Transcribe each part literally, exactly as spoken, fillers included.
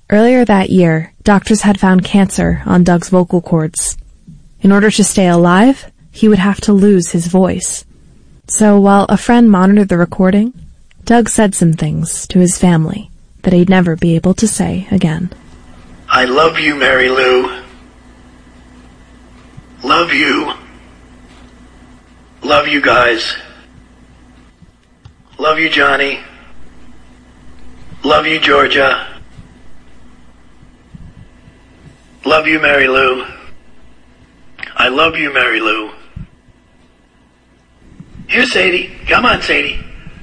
Earlier that year, doctors had found cancer on Doug's vocal cords. In order to stay alive, he would have to lose his voice. So while a friend monitored the recording, Doug said some things to his family that he'd never be able to say again. I love you, Mary Lou. Love you. Love you guys. Love you, Johnny. Love you, Georgia. Love you, Mary Lou. I love you, Mary Lou. Here, Sadie. Come on, Sadie.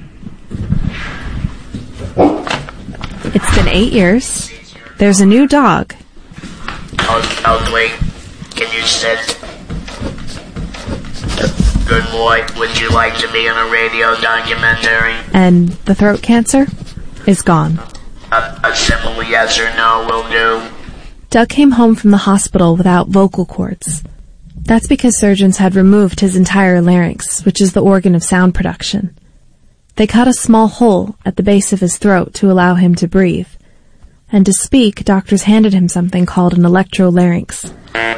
It's been eight years. There's a new dog. Ugly. Can you sit? Good boy. Would you like to be in a radio documentary? And the throat cancer is gone. A, a simple yes or no will do. Doug came home from the hospital without vocal cords. That's because surgeons had removed his entire larynx, which is the organ of sound production. They cut a small hole at the base of his throat to allow him to breathe. And to speak, doctors handed him something called an electrolarynx.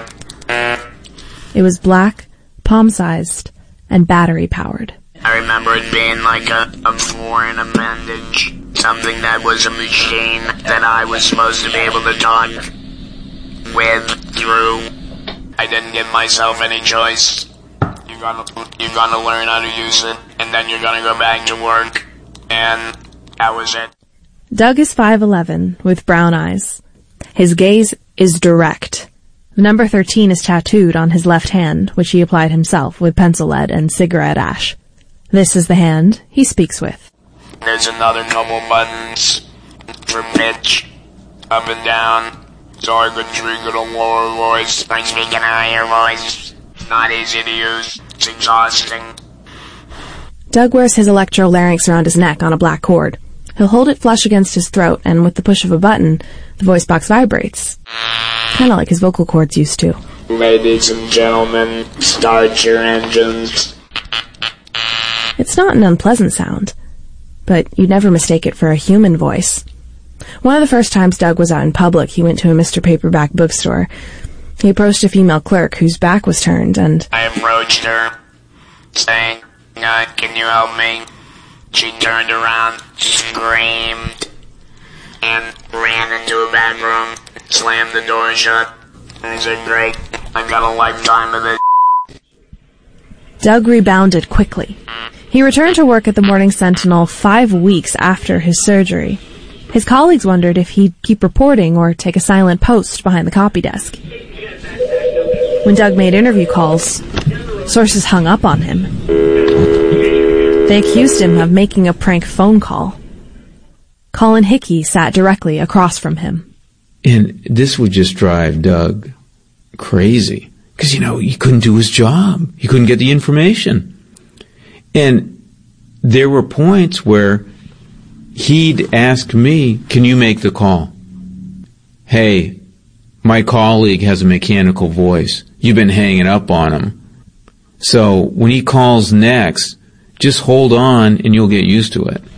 It was black, palm-sized, and battery-powered. I remember it being like a, a foreign appendage. Something that was a machine that I was supposed to be able to talk with, through. I didn't give myself any choice. You're gonna, you're gonna learn how to use it, and then you're gonna go back to work. And that was it. Doug is five eleven, with brown eyes. His gaze is direct. The number thirteen is tattooed on his left hand, which he applied himself with pencil lead and cigarette ash. This is the hand he speaks with. There's another couple buttons for pitch, up and down, so I could trigger the lower voice. I speak in a higher voice. Not easy to use. It's exhausting. Doug wears his electrolarynx around his neck on a black cord. He'll hold it flush against his throat, and with the push of a button, the voice box vibrates. Kind of like his vocal cords used to. Ladies and gentlemen, start your engines. It's not an unpleasant sound, but you'd never mistake it for a human voice. One of the first times Doug was out in public, he went to a Mister Paperback bookstore. He approached a female clerk whose back was turned, and I approached her, saying, uh, can you help me? She turned around, screamed, and ran into a bedroom, slammed the door shut. And I said, great, I've got a lifetime of this. Doug rebounded quickly. He returned to work at the Morning Sentinel five weeks after his surgery. His colleagues wondered if he'd keep reporting or take a silent post behind the copy desk. When Doug made interview calls, sources hung up on him. They accused him of making a prank phone call. Colin Hickey sat directly across from him. And this would just drive Doug crazy. Because, you know, he couldn't do his job. He couldn't get the information. And there were points where he'd ask me, can you make the call? Hey, my colleague has a mechanical voice. You've been hanging up on him. So when he calls next, just hold on and you'll get used to it.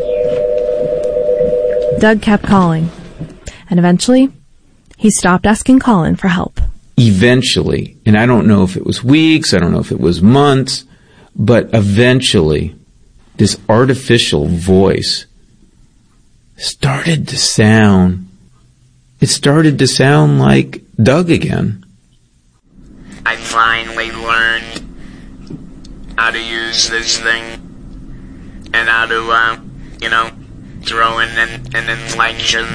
Doug kept calling. And eventually, he stopped asking Colin for help. Eventually, and I don't know if it was weeks, I don't know if it was months, but eventually, this artificial voice started to sound, it started to sound like Doug again. I finally learned how to use this thing and how to, uh, you know, throw in an, an inflection.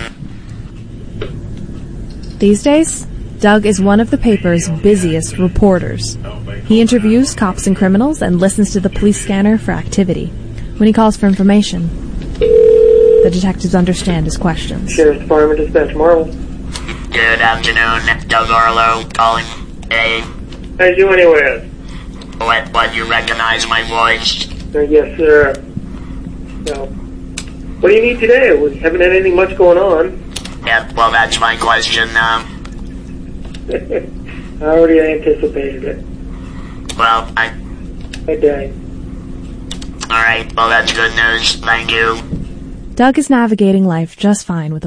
These days, Doug is one of the paper's busiest reporters. He interviews cops and criminals and listens to the police scanner for activity. When he calls for information, the detectives understand his questions. Sheriff's Department, Dispatch Marvel. Good afternoon, Doug Arlo calling. Hey, How you doing anyway? what, what, you recognize my voice? Uh, yes, sir. So, what do you need today? We haven't had anything much going on. Yeah, well, that's my question. Um, I already anticipated it. well, I... I died. All right, well, that's good news. Thank you. Doug is navigating life just fine with a